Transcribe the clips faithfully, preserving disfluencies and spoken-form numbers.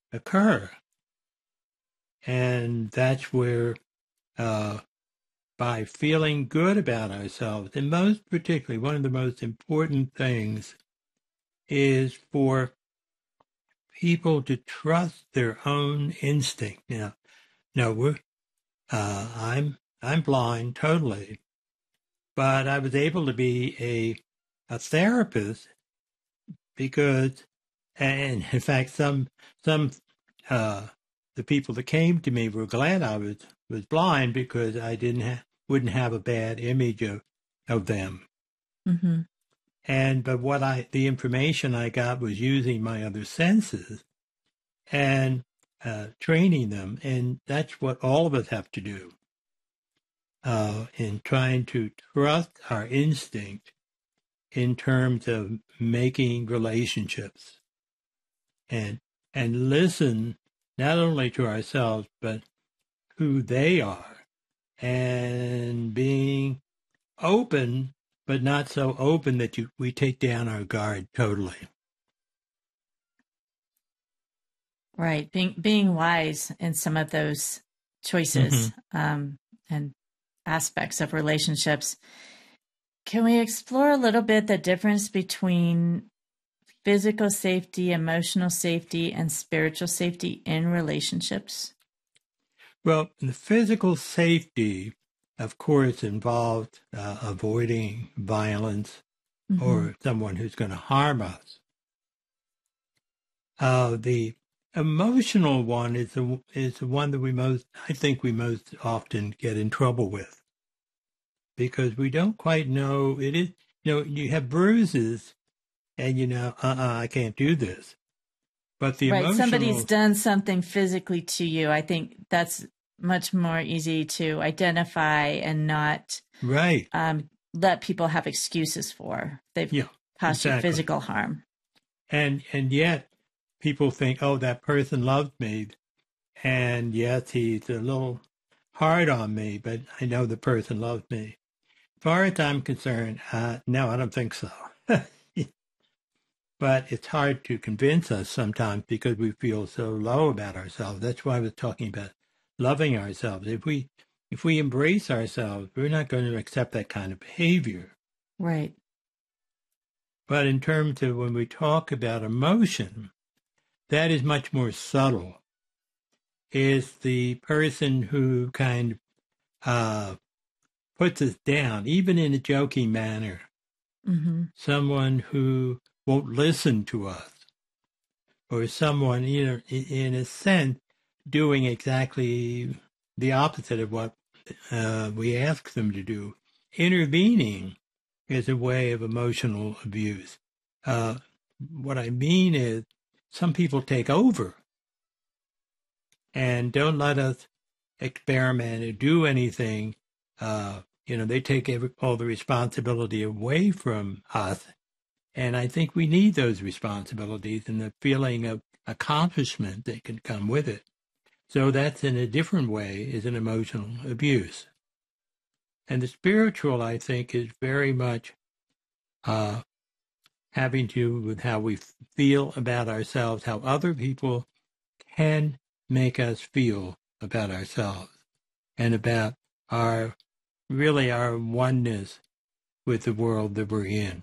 occur. And that's where, uh, by feeling good about ourselves, and most particularly, one of the most important things is for people to trust their own instinct. Now, no, we're, uh, I'm I'm blind totally, but I was able to be a a therapist because, and in fact, some some uh, the people that came to me were glad I was was blind because I didn't ha- wouldn't have a bad image of of them. Mm-hmm. And but what I the information I got was using my other senses and uh, training them, and that's what all of us have to do uh, in trying to trust our instinct in terms of making relationships and and listen not only to ourselves but who they are, and being open but not so open that you, we take down our guard totally. Right. Being being wise in some of those choices Mm-hmm. um, and aspects of relationships. Can we explore a little bit the difference between physical safety, emotional safety, and spiritual safety in relationships? Well, the physical safety, of course, involved uh, avoiding violence Mm-hmm. or someone who's going to harm us. Uh, the emotional one is the is the one that we most, I think, we most often get in trouble with because we don't quite know it is. You know, you have bruises, and you know, uh, uh I can't do this. But the Right. emotional, Somebody's done something physically to you. I think that's much more easy to identify and not right? um, let people have excuses for. They've Yeah, caused you exactly. physical harm. And and yet people think, oh, that person loves me, and yes, he's a little hard on me, but I know the person loves me. As far as I'm concerned, uh, no, I don't think so. But it's hard to convince us sometimes because we feel so low about ourselves. That's why I was talking about loving ourselves. If we if we embrace ourselves, we're not going to accept that kind of behavior. Right. But in terms of when we talk about emotion, that is much more subtle. Is the person who kind of uh, puts us down, even in a joking manner. Mm-hmm. Someone who won't listen to us, or someone, you know, in a sense, doing exactly the opposite of what uh, we ask them to do. Intervening is a way of emotional abuse. Uh, what I mean is, some people take over and don't let us experiment or do anything. Uh, you know, they take every, all the responsibility away from us. And I think we need those responsibilities and the feeling of accomplishment that can come with it. So that's in a different way is an emotional abuse. And the spiritual, I think, is very much uh, having to do with how we feel about ourselves, how other people can make us feel about ourselves and about our, really our oneness with the world that we're in.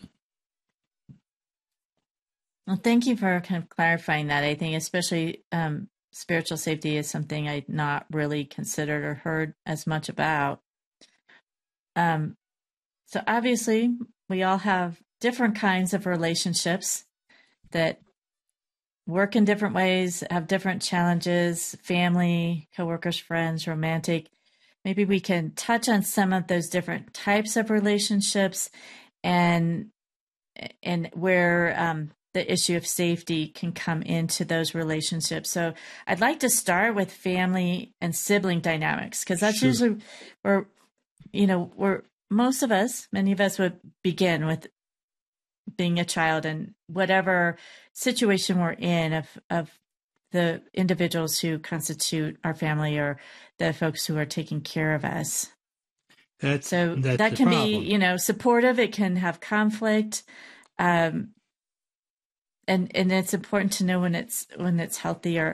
Well, thank you for kind of clarifying that. I think especially um, spiritual safety is something I'd not really considered or heard as much about. Um, so obviously, we all have different kinds of relationships that work in different ways, have different challenges, family, coworkers, friends, romantic. Maybe we can touch on some of those different types of relationships and and where um, the issue of safety can come into those relationships. So I'd like to start with family and sibling dynamics, because that's Sure. usually where, you know, where most of us, many of us would begin with being a child and whatever situation we're in of, of the individuals who constitute our family or the folks who are taking care of us. That's, So that's that the can problem. be, you know, supportive. It can have conflict. Um, and, and it's important to know when it's, when it's healthy or